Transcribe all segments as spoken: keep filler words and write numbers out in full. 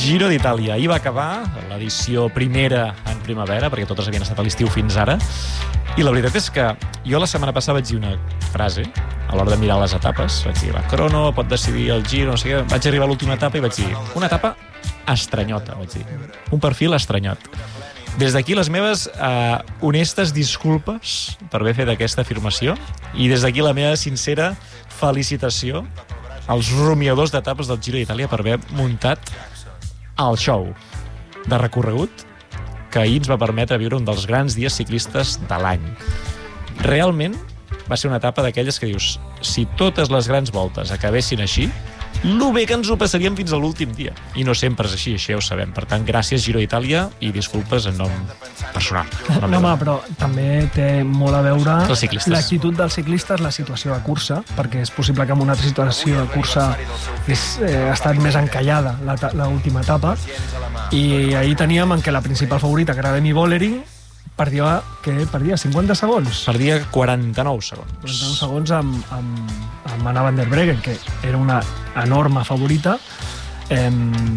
Giro d'Itàlia. Ahir va acabar l'edició primera en primavera, perquè totes havien estat a l'estiu fins ara. I la veritat és que jo la setmana passada vaig dir una frase a l'hora de mirar les etapes. Vaig dir, la crono pot decidir el Giro, no sé què. Vaig arribar a l'última etapa i vaig dir, una etapa estranyota, vaig dir. Un perfil estranyot. Des d'aquí les meves eh, honestes disculpes per haver fet aquesta afirmació i des d'aquí la meva sincera felicitació als rumiadors d'etapes del Giro d'Itàlia per haver muntat el show de recorregut que ahir ens va permetre viure un dels grans dies ciclistes de l'any. Realment va ser una etapa d'aquelles que dius, si totes les grans voltes acabessin així, lo bé que ens ho passaríem fins a l'últim dia. I no sempre és així, això ja ho sabem. Per tant, gràcies Giro d'Itàlia i disculpes en nom personal. No, no home, però també té molt a veure l'actitud dels ciclistes, la situació de cursa, perquè és possible que en una altra situació de cursa és, eh, ha estat més encallada l'última etapa. I ahir teníem en què la principal favorita, que era Demi Vollering, perdia, què? Perdia cinquanta segons? Perdia quaranta-nou segons. quaranta-nou segons amb, amb, amb Anna van der Breggen, que era una enorme favorita. Eh,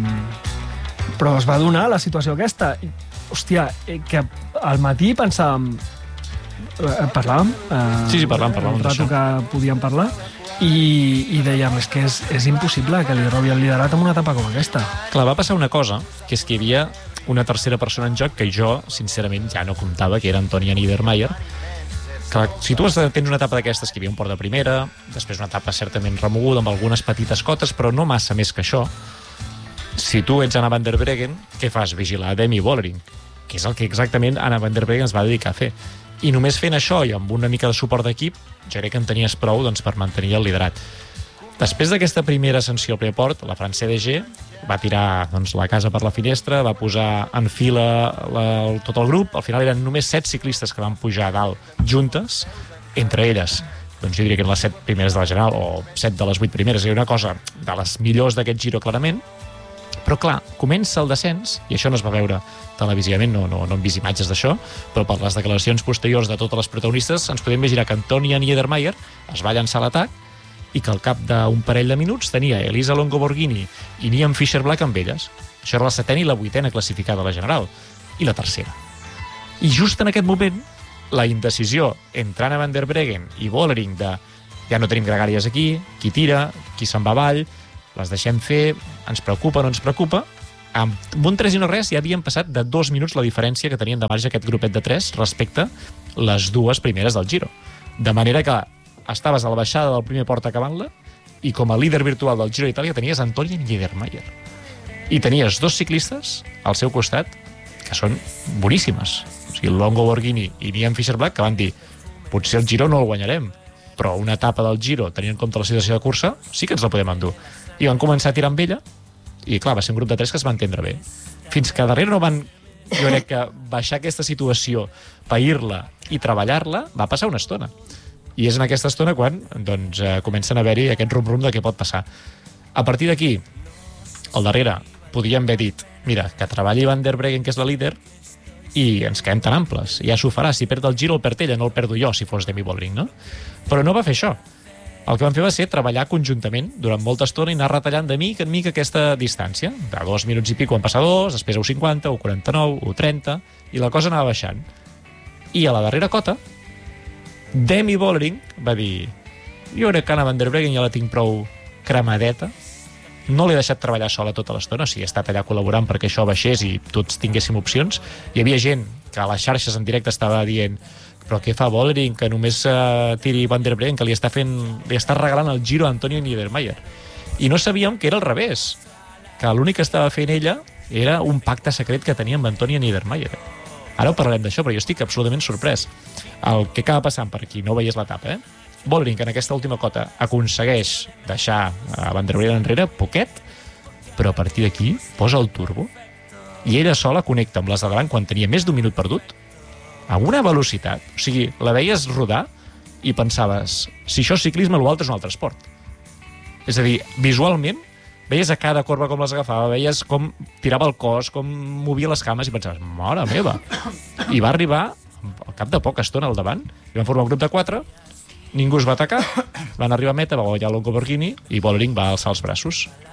però es va donar la situació aquesta. Hòstia, que al matí pensàvem... Eh, parlàvem? Eh, sí, sí, parlàvem, parlàvem d'això. Un rato que podíem parlar. I, i dèiem, és que és, és impossible que li robi el liderat en una etapa com aquesta. Clar, va passar una cosa, que és que hi havia una tercera persona en joc que jo, sincerament, ja no comptava, que era Antonia Niedermayer. Clar, si tu tens una etapa d'aquestes que hi havia un port de primera, després una etapa certament remoguda amb algunes petites cotes, però no massa més que això, si tu ets Anna van der Breggen, què fas? Vigilar Demi Vollering, que és el que exactament Anna van der Breggen es va dedicar a fer. I només fent això i amb una mica de suport d'equip, jo crec que en tenies prou doncs, per mantenir el liderat. Després d'aquesta primera ascensió al primer port, la Fran C D G va tirar doncs, la casa per la finestra, va posar en fila la, tot el grup. Al final eren només set ciclistes que van pujar a dalt juntes, entre elles, doncs jo diria que eren les set primeres de la general, o set de les vuit primeres, era una cosa de les millors d'aquest Giro, clarament. Però clar, comença el descens, i això no es va veure televisivament, no, no, no hem vist imatges d'això, però per les declaracions posteriors de totes les protagonistes ens podem imaginar que Antonia Niedermayer es va llançar a l'atac i que al cap d'un parell de minuts tenia Elisa Longo Borghini i Niamh Fischer-Black amb elles. Això era la setena i la vuitena classificada a la general, i la tercera. I just en aquest moment, la indecisió entre Anna van der Breggen i Vollering de ja no tenim gregàries aquí, qui tira, qui se'n va avall, les deixem fer, ens preocupa o no ens preocupa, amb un tres i no res ja havien passat de dos minuts la diferència que tenien de marge aquest grupet de tres respecte les dues primeres del Giro. De manera que estaves a la baixada del primer port acabant-la i com a líder virtual del Giro d'Itàlia tenies Antonia Niedermayer. I tenies dos ciclistes al seu costat que són boníssimes. O sigui, Longo Borghini i Niamh Fischer-Black, que van dir potser el Giro no el guanyarem, però una etapa del Giro, tenint en compte la situació de cursa, sí que ens la podem endur. I van començar a tirar amb ella i, clar, va ser un grup de tres que es va entendre bé. Fins que darrere no van, jo crec que baixar aquesta situació, pair-la i treballar-la, va passar una estona. I és en aquesta estona quan doncs, eh, comencen a haver-hi aquest rum-rum de què pot passar. A partir d'aquí, al darrere, podíem haver dit, mira, que treballi Van der Breggen, que és la líder, i ens quedem tan amples. Ja s'ho farà, si perd el Giro el perd ella, no el perdo jo, si fos Demi Vollering, no? Però no va fer això. El que van fer va ser treballar conjuntament durant molta estona i anar retallant de mica en mica aquesta distància. De dos minuts i pico van passar dos, després a un cinquanta, un quaranta-nou, un trenta, i la cosa anava baixant. I a la darrera cota, Demi Vollering va dir, jo crec que Anna van der Breggen ja la tinc prou cremadeta, no l'he deixat treballar sola tota l'estona, o sigui, he estat allà col·laborant perquè això baixés i tots tinguéssim opcions. Hi havia gent que a les xarxes en directe estava dient però què fa Vollering, que només uh, tiri Van der Breggen, que li està fent, li està regalant el Giro a Antonia Niedermayer. I no sabíem que era al revés, que l'únic que estava fent ella era un pacte secret que tenia amb Antonia Niedermayer. Ara ho parlarem d'això, però jo estic absolutament sorprès. El que acaba passant, per qui no veies l'etapa, eh? Vollering, en aquesta última cota, aconsegueix deixar a Van der Breggen enrere, poquet, però a partir d'aquí posa el turbo i ella sola connecta amb les de davant quan tenia més d'un minut perdut, amb una velocitat. O sigui, la veies rodar i pensaves, si això és ciclisme, l'altre és un altre esport. És a dir, visualment, veies a cada corba com les agafava, veies com tirava el cos, com movia les cames i pensaves, mare meva. I va arribar, al cap de poca estona, al davant, i van formar un grup de quatre, ningú es va atacar, van arribar a meta, va guanyar Longo Borghini i Vollering va alçar els braços.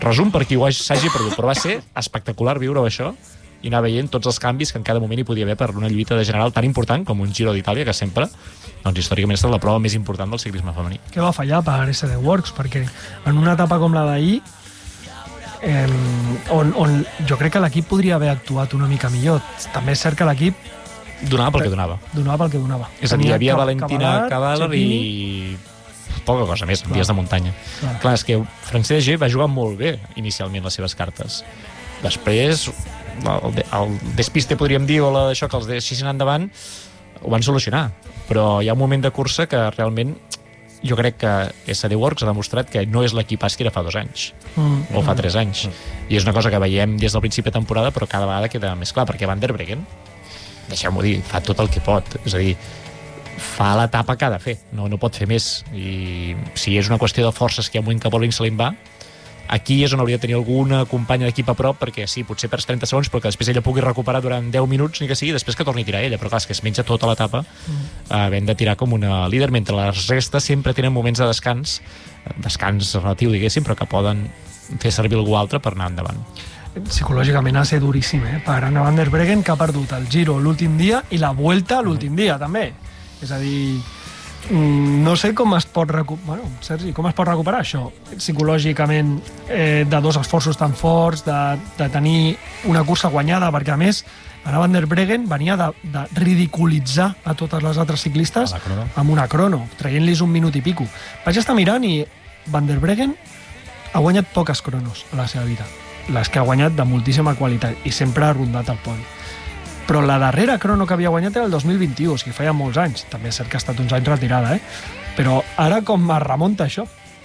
resum per qui ho s'hagi perdut, però va ser espectacular viure això i anar veient tots els canvis que en cada moment hi podia haver per una lluita de general tan important com un Giro d'Itàlia, que sempre, doncs, històricament, ha estat la prova més important del ciclisme femení. Que va fallar per S D Works, perquè en una etapa com la d'ahir, eh, on, on jo crec que l'equip podria haver actuat una mica millor. També és cert que l'equip donava pel que donava. Donava pel que donava. És a dir, hi havia Valentina Cavaller i poca cosa més, en vies de muntanya. Clar. Clar, és que Francesc G va jugar molt bé inicialment les seves cartes. Després, el, el despiste, podríem dir, o això que els deixessin endavant, ho van solucionar. Però hi ha un moment de cursa que realment jo crec que S D Works ha demostrat que no és l'equipàs que era fa dos anys, mm. o fa tres anys. Mm. I és una cosa que veiem des del principi de temporada, però cada vegada queda més clar, perquè Van der Breggen, deixeu-m'ho dir, fa tot el que pot. És a dir, fa l'etapa que ha de fer, no, no pot fer més. I si és una qüestió de forces que hi ha un moment que Bollering se li va, aquí és on hauria de tenir alguna companya d'equip a prop, perquè sí, potser perds trenta segons, però que després ella pugui recuperar durant deu minuts, ni que sigui, després que torni a tirar ella. Però clar, és que es menja tota l'etapa mm. havent de tirar com una líder, mentre les restes sempre tenen moments de descans, descans relatiu, diguéssim, però que poden fer servir algú altre per anar endavant. Psicològicament ha de ser duríssim, eh? Per Anna Van der Breggen, que ha perdut el Giro l'últim dia i la Vuelta l'últim dia, també. És a dir, no sé com es pot recuperar, bueno, Sergi, com es pot recuperar això psicològicament, eh, de dos esforços tan forts, de, de tenir una cursa guanyada, perquè a més Anna Van der Breggen venia de, de ridiculitzar a totes les altres ciclistes amb una crono, traient-los un minut i pico. Vaig estar mirant i Van der Breggen ha guanyat poques cronos a la seva vida, les que ha guanyat de moltíssima qualitat i sempre ha rondat el podi. Però la darrera crono que havia guanyat era el dos mil vint-i-u, o sigui, feia molts anys. També és cert que ha estat uns anys retirada, eh? Però ara com es remunta això?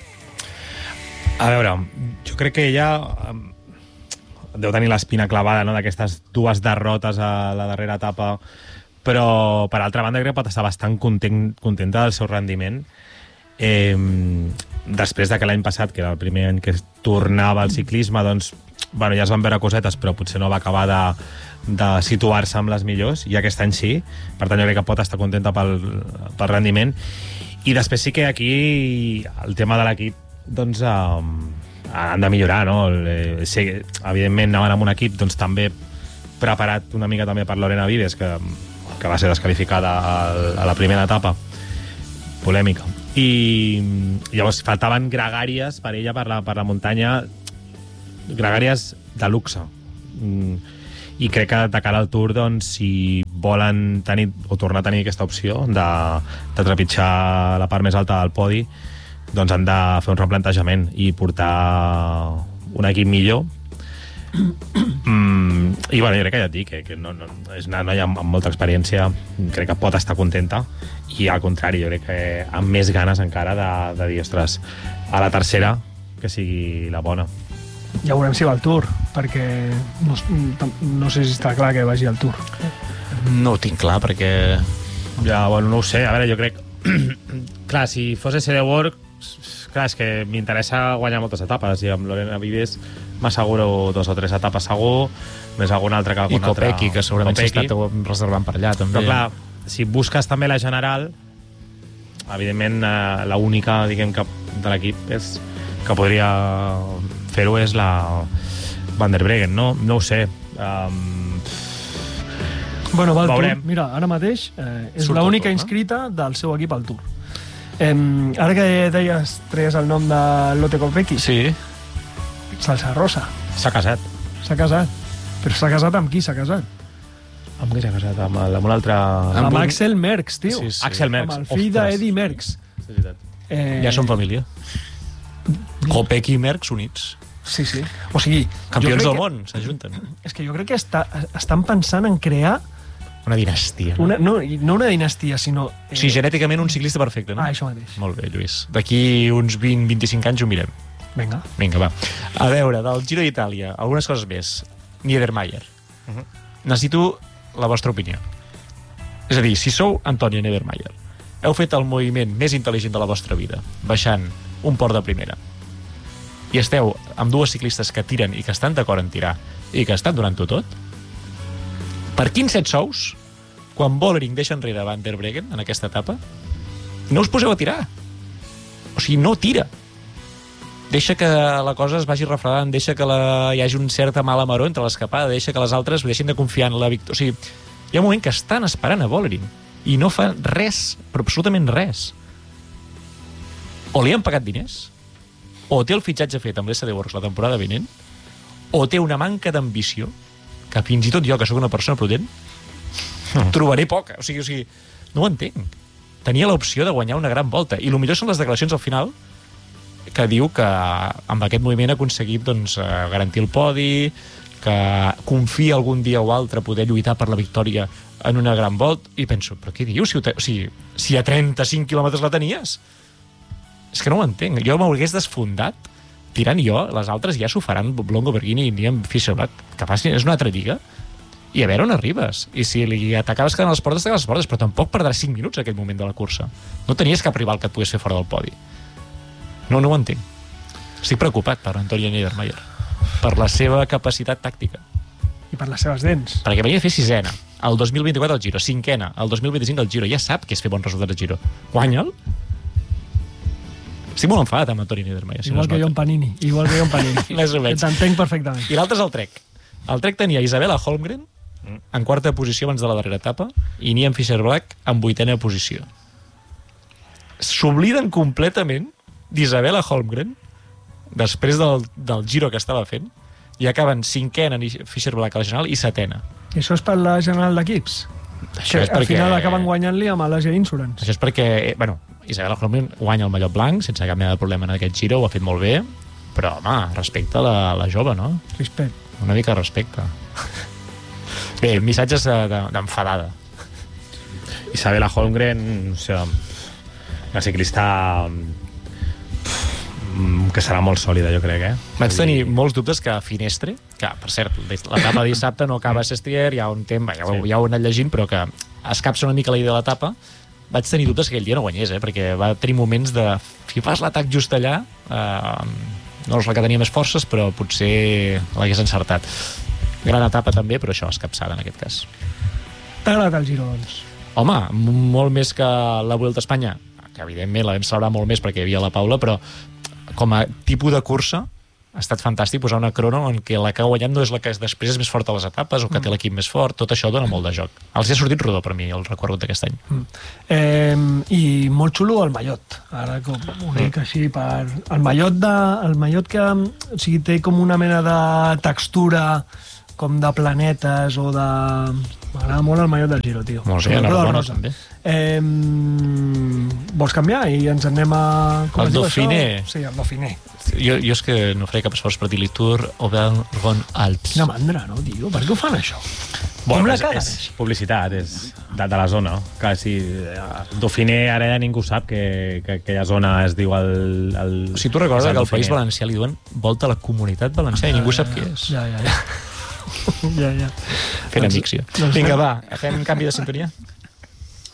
A veure, jo crec que ella deu tenir l'espina clavada, no?, d'aquestes dues derrotes a la darrera etapa, però per altra banda crec que pot estar bastant content, contenta del seu rendiment. Eh, després de que l'any passat, que era el primer any que tornava al ciclisme, doncs, bueno, ja es van veure cosetes, però potser no va acabar de de situar-se amb les millors, i aquest any sí, per tant jo crec que pot estar contenta pel, pel rendiment. I després sí que aquí el tema de l'equip, doncs eh, han de millorar, no? El, sí, evidentment anaven amb un equip doncs també preparat una mica també per Lorena Vives, que, que va ser desqualificada a, a la primera etapa, polèmica, i llavors faltaven gregàries per ella per la, per la muntanya, gregàries de luxe. Mm. I crec que de cara al Tour, doncs, si volen tenir o tornar a tenir aquesta opció de, de trepitjar la part més alta del podi, doncs han de fer un replantejament i portar un equip millor. Mm, i bueno, jo crec que ja et dic que, que no, no, és una noia amb, amb molta experiència, crec que pot estar contenta, i al contrari, jo crec que amb més ganes encara de, de dir, ostres, a la tercera que sigui la bona. Ja veurem si va al Tour, perquè no, no sé si està clar que vagi al Tour. No ho tinc clar, perquè... Ja, bueno, no ho sé. A veure, jo crec... clar, si fos S D Works, clar, és que m'interessa guanyar moltes etapes, i amb Lorena Vives m'asseguro dos o tres etapes segur, més alguna altra que alguna altra... I Kopecky, que segurament s'ha estat reservant per allà, també. Però clar, si busques també la general, evidentment eh, l'única, diguem, que de l'equip és que podria fer-ho és la Van der Breggen, no? No ho sé. Um... Bueno, va al Tour. Mira, ara mateix eh, és l'única inscrita del seu equip al Tour. Eh, ara que deies, treies el nom de Lotte Kopecky. Sí. Salsa Rosa. S'ha casat. S'ha casat. Però s'ha casat amb qui s'ha casat? Amb qui s'ha casat? Amb, amb un altre... Amb, amb Axel Merckx, tio. Sí, sí. Axel Merckx. Amb el fill d'Eddie Merckx. Sí, és veritat. Eh... Ja són família. Kopecky i Merckx units. Sí, sí. O sigui... Campions del que... món, s'ajunten. És que jo crec que està, estan pensant en crear... Una dinastia. No, una, no, no una dinastia, sinó... Eh... O sigui, genèticament un ciclista perfecte, no? Ah, això mateix. Molt bé, Lluís. D'aquí uns vint a vint-i-cinc anys ho mirem. Vinga. Vinga, va. A veure, del Giro d'Itàlia, algunes coses més. Niedermayer. Uh -huh. Necessito la vostra opinió. És a dir, si sou Antonia Niedermayer, heu fet el moviment més intel·ligent de la vostra vida, baixant un port de primera, i esteu amb dues ciclistes que tiren i que estan d'acord en tirar i que estan donant-ho tot, per quins set sous, quan Bollering deixa enrere Van der Breggen en aquesta etapa, no us poseu a tirar? O sigui, no tira. deixa que la cosa es vagi refredant, deixa que la, hi hagi un cert mal amaró entre l'escapada, deixa que les altres deixin de confiar en la victòria. O sigui, hi ha un moment que estan esperant a Vollering i no fa res, però absolutament res. O li han pagat diners, o té el fitxatge fet amb l'S D Works la temporada vinent, o té una manca d'ambició, que fins i tot jo, que sóc una persona prudent, mm. trobaré poca. O sigui, o sigui, no ho entenc. Tenia l'opció de guanyar una gran volta. I el millor són les declaracions al final, que diu que amb aquest moviment ha aconseguit doncs, garantir el podi, que confia algun dia o altre poder lluitar per la victòria en una gran volta, i penso, però què dius? Si, o sigui, si a trenta-cinc quilòmetres la tenies? És que no ho entenc. Jo m'hagués desfondat tirant jo, les altres ja s'ho faran Longo Berghini i Liam Fischer-Black, que facin, és una altra lliga, i a veure on arribes. I si li atacaves quedant a les portes, t'agaves a les portes, però tampoc perdràs cinc minuts en aquell moment de la cursa. No tenies cap rival que et pogués fer fora del podi. No, no ho entenc. Estic preocupat per Antonio Niedermayer, per la seva capacitat tàctica. I per les seves dents. Perquè venia a fer sisena, el dos mil vint-i-quatre al Giro, cinquena, el dos mil vint-i-cinc al Giro. Ja sap que és fer bons resultats al Giro. Guanya'l. Estic molt enfadat amb Antonio Niedermayer. Si igual no que jo en Panini. Igual que jo en Panini. Més o menys. T'entenc perfectament. I l'altre és el Trek. El Trek tenia Isabella Holmgren en quarta posició abans de la darrera etapa i Liam Fischer-Black en vuitena posició. S'obliden completament d'Isabella Holmgren després del, del Giro que estava fent i acaben cinquena Fischer-Black a la general i setena. I això és per la general d'equips? Això és al perquè... final acaben guanyant-li amb l'Asia Insurance. Això és perquè, bueno, Isabella Holmgren guanya el mallot blanc sense cap mena de problema en aquest Giro, ho ha fet molt bé, però, home, respecte a la, la jove, no? Respecte. Una mica de respecte. Bé, missatges d'enfadada. Isabella Holmgren, o sigui, una ciclista que serà molt sòlida, jo crec, eh? Vaig tenir molts dubtes que Finestre, que, per cert, l'etapa de dissabte no acaba a Sestriere, hi ha un temps, ja, ho, ja ho he anat llegint, però que escapça una mica la idea de l'etapa. Vaig tenir dubtes que aquell dia no guanyés, eh? Perquè va tenir moments de... Si fas l'atac just allà, eh, no és la que tenia més forces, però potser l'hagués encertat. Gran etapa també, però això, escapçada en aquest cas. T'ha agradat el Giro, doncs? Home, molt més que la Vuelta a Espanya, que evidentment la vam celebrar molt més perquè hi havia la Paula, però com a tipus de cursa ha estat fantàstic posar una crono en què la que ha guanyat no és la que després és més forta a les etapes o que té l'equip més fort, tot això dona molt de joc. Els ha sortit rodó per mi, el recorregut d'aquest any. Mm. Eh, I molt xulo el mallot. Ara com ho dic així per... El mallot, de, el mallot que o sigui, té com una mena de textura com de planetes o de... M'agrada molt el mallot del Giro, tio. Molt bé, enhorabona també. Eh, vols canviar i ens anem a... Com el Dauphiné. Sí, el Dauphiné. Jo, jo és que no faré cap esforç per dir-li Tour Auvergne-Rhône-Alpes. Quina mandra, no, tio? Per què ho fan, això? Bueno, com la és, caguen, és publicitat, és de, de la zona. Que si Dauphiné ara ja ningú sap que, que aquella zona es diu el... el o sigui, tu recordes que al País Valencià li diuen Volta a la Comunitat Valenciana i ningú sap què és. Ja, ja, ja. ja, ja. Fent amics, jo. Vinga, va, fem un canvi de sintonia.